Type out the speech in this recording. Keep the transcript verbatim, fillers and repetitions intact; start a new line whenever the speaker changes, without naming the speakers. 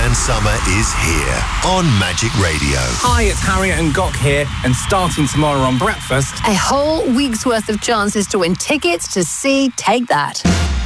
Dance Summer is here on Magic Radio.
Hi, it's Harriet and Gok here, and starting tomorrow on Breakfast,
a whole week's worth of chances to win tickets to see Take That.